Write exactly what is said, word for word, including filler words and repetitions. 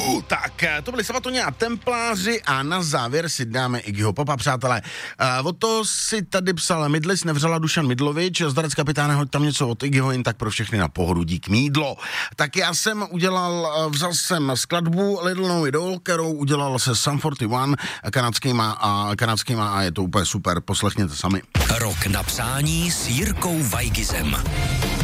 Uh, tak, to byli Sabatoni a Templáři a na závěr si dáme Iggyho Popa, přátelé. Uh, o to si tady psal Midlis, nevřela Dušan Midlovič, zdarec kapitáne, hoď tam něco od Iggyho, jen tak pro všechny na pohodu, dík mídlo. Tak já jsem udělal, vzal jsem skladbu Little No Idol, kterou udělal se Sum čtyřicet jedna kanadskýma a, kanadskýma a je to úplně super, poslechněte sami. Rok na přání s Jirkou Vajgizem.